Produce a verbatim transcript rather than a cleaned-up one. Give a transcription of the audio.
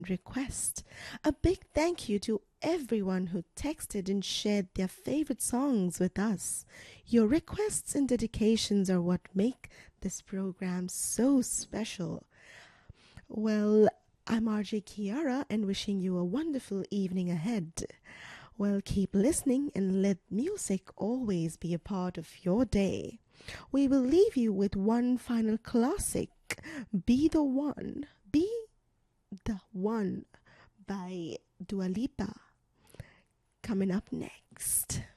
request. A big thank you to everyone who texted and shared their favorite songs with us. Your requests and dedications are what make this program so special. Well, I'm R J Kiara and wishing you a wonderful evening ahead. Well, keep listening and let music always be a part of your day. We will leave you with one final classic, Be the One, Be the One by Dua Lipa. Coming up next.